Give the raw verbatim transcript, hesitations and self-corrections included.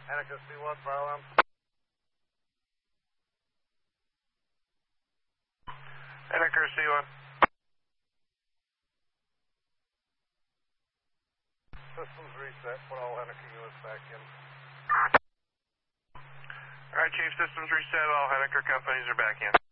Henniker C one, Barlam. Henniker C one. Systems reset, put all Henniker units back in. Alright, Chief, systems reset, all Henniker companies are back in.